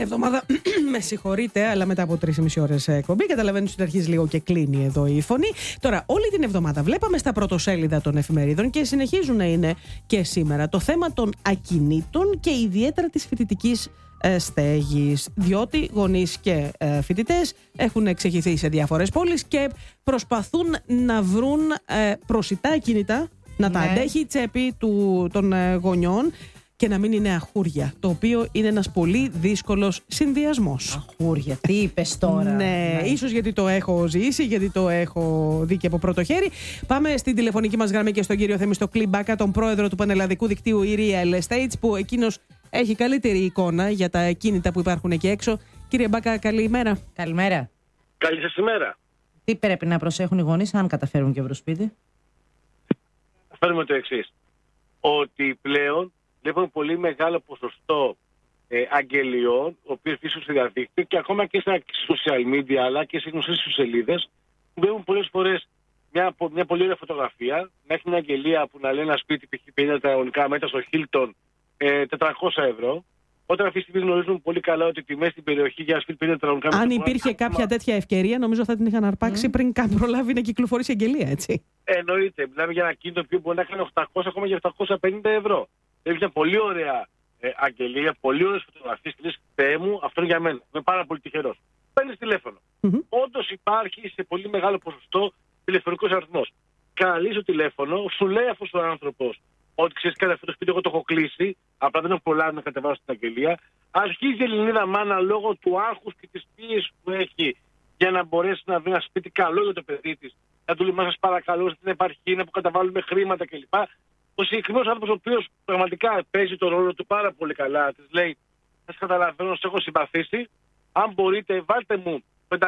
εβδομάδα, με συγχωρείτε, αλλά μετά από 3,5 ώρες εκπομπή, καταλαβαίνεις ότι αρχίζει λίγο και κλείνει εδώ η φωνή. Τώρα, όλη την εβδομάδα βλέπαμε στα πρωτοσέλιδα των εφημερίδων και συνεχίζουν να είναι και σήμερα το θέμα των ακινήτων και ιδιαίτερα της φοιτητικής στέγης, διότι γονείς και φοιτητές έχουν εξηγηθεί σε διάφορες πόλεις και προσπαθούν να βρουν προσιτά ακίνητα, να τα αντέχει η τσέπη των γονιών και να μην είναι αχούρια, το οποίο είναι ένας πολύ δύσκολος συνδυασμός. Αχούρια, τι είπες τώρα? Ναι, ίσως γιατί το έχω ζήσει, γιατί το έχω δει και από πρώτο χέρι. Πάμε στην τηλεφωνική μας γραμμή και στον κύριο Θεμιστοκλή Μπάκα, τον πρόεδρο του πανελλαδικού δικτύου Real Estates, που εκείνος έχει καλύτερη εικόνα για τα ακίνητα που υπάρχουν εκεί έξω. Κύριε Μπάκα, καλημέρα. Καλημέρα. Καλή σας ημέρα. Τι πρέπει να προσέχουν οι γονείς αν καταφέρουν και βρουν σπίτι? Φέρουμε το εξής. Ότι πλέον βλέπουμε πολύ μεγάλο ποσοστό αγγελιών, οι οποίες βρίσκονται στο διαδίκτυο και ακόμα και στα social media αλλά και σε γνωστές σελίδες, που βλέπουν πολλές φορές μια πολύ ωραία φωτογραφία, να έχει μια αγγελία που να λέει ένα σπίτι π.χ. 50 τετραγωνικά μέτρα στο Hilton 400 ευρώ. Όταν αυτή τη στιγμή γνωρίζουμε πολύ καλά ότι οι τιμές στην περιοχή για ένα σπίτι 50 τετραγωνικά μέτρα. Αν υπήρχε κάποια τέτοια ευκαιρία, νομίζω θα την είχαν αρπάξει πριν καν προλάβει να κυκλοφορήσει αγγελία, έτσι. Εννοείται. Μιλάμε για ένα κίνητο που μπορεί να κάνει 800 ακόμα και 750 ευρώ. Έχει μια πολύ ωραία αγγελία, πολύ ωραίες φωτογραφίες. Και λες, Θεέ μου, αυτό είναι για μένα. Είμαι πάρα πολύ τυχερός. Παίρνεις τηλέφωνο. Όντως υπάρχει σε πολύ μεγάλο ποσοστό τηλεφωνικός αριθμός. Καλείς το τηλέφωνο, σου λέει αυτός ο άνθρωπος ότι ξέρεις κάτι, αυτό το σπίτι εγώ το έχω κλείσει, απλά δεν έχω προλάβει να κατεβάσω την αγγελία. Αρχίζει η Ελληνίδα μάνα λόγω του άγχους και της πίεσης που έχει για να μπορέσει να βρει ένα σπίτι καλό για το παιδί της. Να του λέει, μα σας παρακαλώ, στην επαρχία που καταβάλουμε χρήματα κλπ. Ο συγκεκριμένος άνθρωπος, ο οποίος πραγματικά παίζει τον ρόλο του πάρα πολύ καλά, της λέει: σας καταλαβαίνω, σε έχω συμπαθήσει. Αν μπορείτε, βάλτε μου 500-600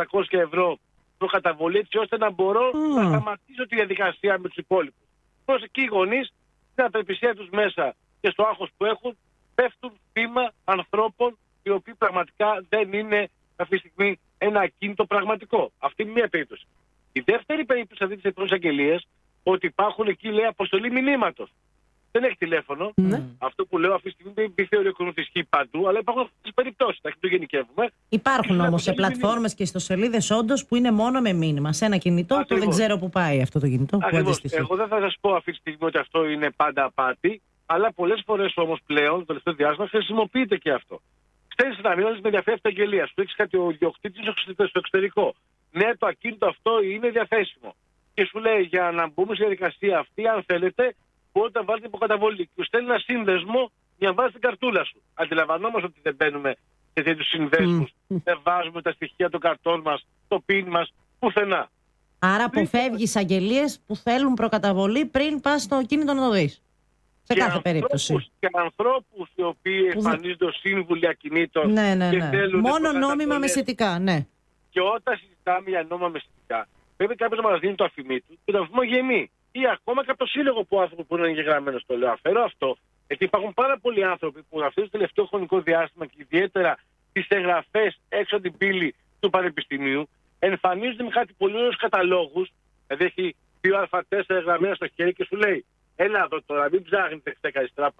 ευρώ προκαταβολή, έτσι ώστε να μπορώ να σταματήσω τη διαδικασία με τους υπόλοιπους. Προς εκεί οι γονείς, στην απελπισία τους μέσα και στο άγχος που έχουν, πέφτουν θύμα ανθρώπων οι οποίοι πραγματικά δεν είναι αυτή τη στιγμή ένα ακίνητο πραγματικό. Αυτή είναι μία περίπτωση. Η δεύτερη περίπτωση αυτή της πρώτης αγγελίας, ότι υπάρχουν εκεί, λέει, αποστολή μηνύματος. Δεν έχει τηλέφωνο. Αυτό που λέω αυτή τη στιγμή δεν θεωρεί ότι ισχύει παντού, αλλά υπάρχουν αυτές τις περιπτώσεις. Τα το γενικεύουμε. Υπάρχουν όμως σε πλατφόρμες και ιστοσελίδες όντως που είναι μόνο με μήνυμα. Σε ένα κινητό που δεν ξέρω που πάει αυτό το κινητό. Εγώ δεν θα σας πω αυτή τη στιγμή ότι αυτό είναι πάντα απάτη, αλλά πολλές φορές όμως πλέον, το τελευταίο διάστημα, χρησιμοποιείται και αυτό. Στέλνεις ένα μήνυμα με διαθέσιμη αγγελία. Σου έχει κάτι ο ιδιοκτήτης στο εξωτερικό. Ναι, το ακίνητο αυτό είναι διαθέσιμο. Και σου λέει για να μπούμε στη διαδικασία αυτή, αν θέλετε, μπορείτε να βάλετε υποκαταβολή. Και σου στέλνει ένα σύνδεσμο για να βάζει την καρτούλα σου. Αντιλαμβανόμαστε ότι δεν μπαίνουμε σε τέτοιους συνδέσμους, δεν βάζουμε τα στοιχεία των καρτών μας, το PIN μας, πουθενά. Άρα αποφεύγεις αγγελίες που θέλουν προκαταβολή πριν πας στο κίνητο να το δεις. Σε κάθε περίπτωση. Και ανθρώπους οι οποίοι εμφανίζονται ως σύμβουλοι ακινήτων. Και θέλουν μόνο νόμιμα μεσητικά, ναι. Και όταν συζητάμε για νόμιμα μεσητικά, πρέπει κάποιος να μας δίνει το αφημί του και το αφημό γεμί. Ή ακόμα και από το σύλλογο που άνθρωπο που είναι εγγεγραμμένος. Το λέω, αφαιρώ αυτό. Γιατί υπάρχουν πάρα πολλοί άνθρωποι που αυτό το τελευταίο χρονικό διάστημα και ιδιαίτερα τις εγγραφές έξω από την πύλη του πανεπιστημίου εμφανίζονται με κάτι πολύ ωραίους καταλόγους. Δηλαδή έχει 2α4 εγγραμμένα στο χέρι και σου λέει: έλα εδώ τώρα, μην ψάχνετε 10 αριστερά.